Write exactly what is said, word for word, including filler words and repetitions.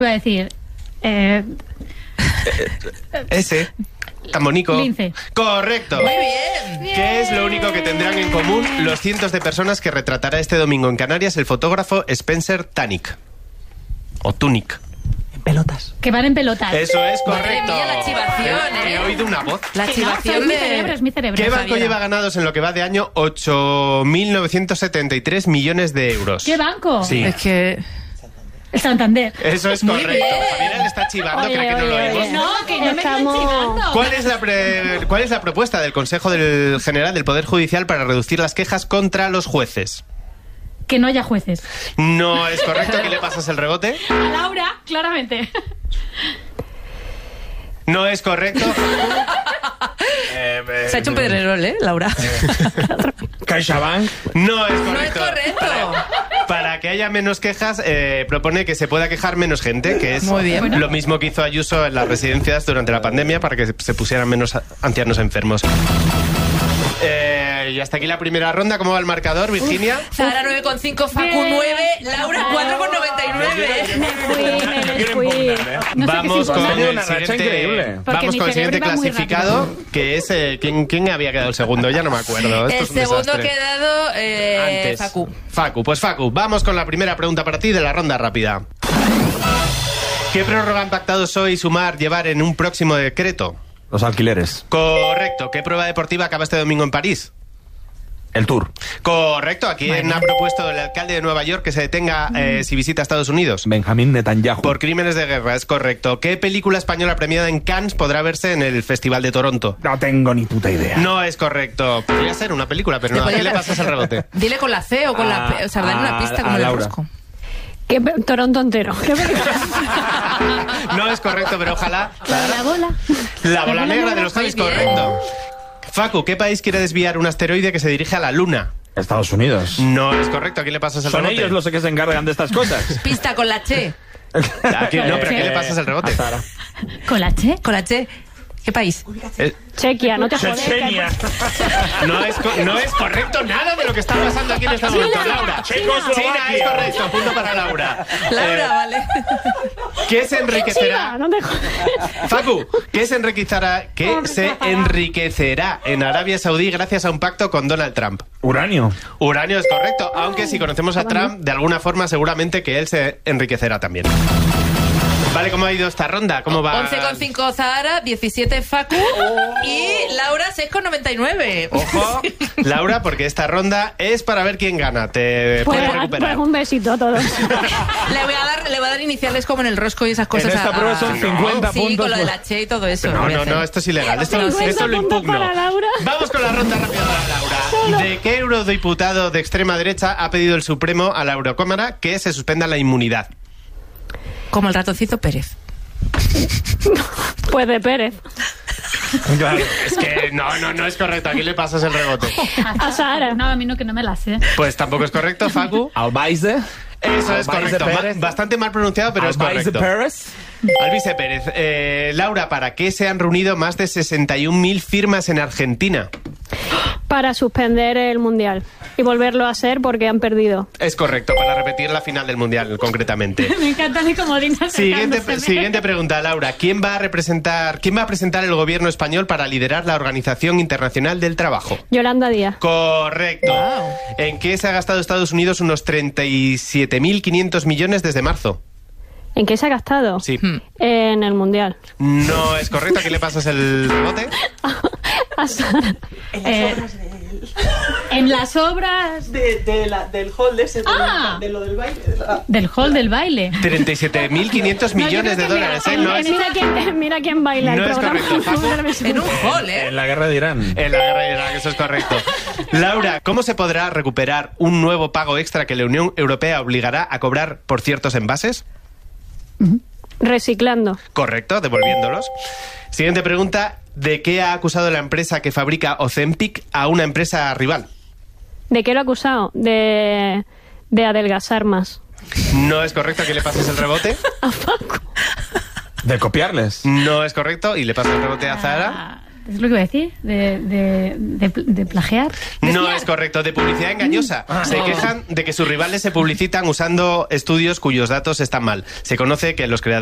Voy a decir... Eh... Ese... Tan bonito. Lince. Correcto. Muy bien. ¿Qué es lo único que tendrán en común los cientos de personas que retratará este domingo en Canarias el fotógrafo Spencer Tunick? O Tunick. En pelotas. Que van en pelotas. Eso es correcto. Madre mía, la chivación, He, ¿eh? he oído una voz. La Que no, chivación es mi de... cerebro, es mi cerebro. ¿Qué banco Javiera. lleva ganados en lo que va de año ocho mil novecientos setenta y tres millones de euros? ¿Qué banco? Sí. Es que... El Santander. Eso es Muy correcto. bien. Javiera le está chivando, Oye, ¿cree que no lo oye, oímos? oye. No, que no me están Estamos- chivando. ¿Cuál es, la pre- ¿Cuál es la propuesta del Consejo del General del Poder Judicial para reducir las quejas contra los jueces? Que no haya jueces. No es correcto. ¿Qué le pasas el rebote? A Laura, claramente. No es correcto. Eh, eh, Se ha hecho un pedrerol, ¿eh, Laura? CaixaBank. No es No es correcto. correcto. Para, para que haya menos quejas, eh, propone que se pueda quejar menos gente, que es Muy bien. lo mismo que hizo Ayuso en las residencias durante la pandemia para que se pusieran menos a- ancianos enfermos. Eh, y hasta aquí la primera ronda. ¿Cómo va el marcador, Virginia? Zahara nueve coma cinco, Facu nueve, Laura cuatro coma noventa y nueve. Me fui, me les fui. No sé Vamos qué con significa. el Una racha siguiente, increíble. Porque vamos mi con el siguiente cerebro iba muy clasificado, que es eh, ¿quién, quién había quedado el segundo? Ya no me acuerdo. Esto El es un segundo desastre. ha quedado eh, Antes. Facu. Facu, pues Facu, vamos con la primera pregunta para ti de la ronda rápida. ¿Qué prórroga han pactado P S O E y Sumar llevar en un próximo decreto? Los alquileres. Correcto. ¿Qué prueba deportiva acaba este domingo en París? El Tour. Correcto. ¿A quién ha propuesto el alcalde de Nueva York que se detenga eh, si visita Estados Unidos? Benjamín Netanyahu. Por crímenes de guerra, es correcto. ¿Qué película española premiada en Cannes podrá verse en el Festival de Toronto? No tengo ni puta idea. No es correcto. Podría ser una película, pero no. ¿A quién le pasas el rebote? Dile con la C o con la P. O sea, dale una A- pista a como el Laura. rosco. ¿Qué pe- Toronto entero. ¿Qué película? No es correcto, pero ojalá. La bola. La bola negra de los Javis, Muy bien. correcto. Facu, ¿qué país quiere desviar un asteroide que se dirige a la Luna? Estados Unidos. No es correcto. ¿A quién le pasas el Son rebote? ellos los que se encargan de estas cosas. Pista con la Che. ¿A quién- no, pero ¿a quién le pasas el rebote? A Zahara. ¿Con la Che? Con la Che. ¿Qué país? Eh, Chequia, no te jodes. Chechenia. no, es co- no es correcto nada de lo que está pasando aquí en este momento, China, Laura. China. China es correcto. Punto para Laura. Laura, Eh, vale. ¿Qué se enriquecerá? China, no te jodes. Facu, ¿qué se enriquecerá, qué Pobre se Zahara. enriquecerá en Arabia Saudí gracias a un pacto con Donald Trump? Uranio. Uranio es correcto, aunque si conocemos a Trump, de alguna forma seguramente que él se enriquecerá también. Vale, ¿cómo ha ido esta ronda? ¿Cómo va? once coma cinco Zahara, diecisiete Facu y Laura seis coma noventa y nueve. Ojo, Laura, porque esta ronda es para ver quién gana. Te Pues, puedes pues recuperar. un besito a todos. Le voy a dar, le voy a dar iniciales como en el rosco y esas cosas. En esta a- prueba son a- cincuenta sí, puntos, con lo de pues. la Che y todo eso. No, voy a no, hacer. no, esto es ilegal. Esto, cincuenta esto lo puntos impugno. para Laura. Vamos con la ronda rápida para Laura. ¿De qué eurodiputado de extrema derecha ha pedido el Supremo a la Eurocámara que se suspenda la inmunidad? Como el ratoncito Pérez. Pues de Pérez. Claro. Es que no, no, no es correcto. Aquí le pasas el rebote. A Sahara. No, a mí no, que no me la sé. Pues tampoco es correcto, Facu. Albaise. Eso es Albaise correcto. Ma- Pérez. bastante mal pronunciado, pero es Albaise correcto. Pérez. Alvise Pérez. Eh, Laura, ¿para qué se han reunido más de sesenta y un mil firmas en Argentina? Para suspender el mundial y volverlo a hacer porque han perdido. Es correcto, para repetir la final del Mundial, concretamente. Me encanta mi comodín Siguiente, acercándoseme. siguiente pregunta, Laura. ¿Quién va a representar, quién va a presentar el gobierno español para liderar la Organización Internacional del Trabajo? Yolanda Díaz. Correcto. Wow. ¿En qué se ha gastado Estados Unidos unos treinta y siete mil quinientos millones desde marzo? ¿En qué se ha gastado? Sí. En el mundial. No es correcto. ¿A quién le pasas el rebote? A Sahara. Eh, en las obras De, de la, del hall de ese, de, Ah. de lo del baile. de la- del hall del baile. treinta y siete mil quinientos No, yo millones de creo que dólares, mira, ¿eh? No en- es... Mira quién, mira quién baila No el es programa. correcto, Facu. En un hall, ¿eh? En la guerra de Irán. En la guerra de Irak, eso es correcto. Laura, ¿cómo se podrá recuperar un nuevo pago extra que la Unión Europea obligará a cobrar por ciertos envases? Reciclando. Correcto, devolviéndolos. Siguiente pregunta. ¿De qué ha acusado la empresa que fabrica Ozempic a una empresa rival? ¿De qué lo ha acusado? De, de adelgazar más. No es correcto que le pases el rebote. A Facu. De copiarles. No es correcto y le pasas el rebote a Zahara. Ah, es lo que iba a decir, de, de, de, de plagiar. No Decía- es correcto, de publicidad engañosa. Se quejan de que sus rivales se publicitan usando estudios cuyos datos están mal. Se conoce que los creadores